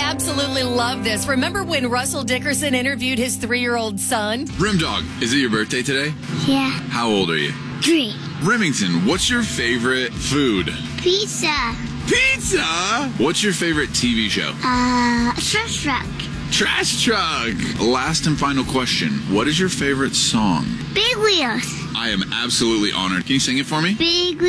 absolutely love this. Remember when Russell Dickerson interviewed his 3-year-old son? Rimdog, is it your birthday today? Yeah. How old are you? 3. Remington, what's your favorite food? Pizza. Pizza? What's your favorite TV show? Trash truck. Trash Truck. Last and final question. What is your favorite song? Big wheels. I am absolutely honored. Can you sing it for me? Big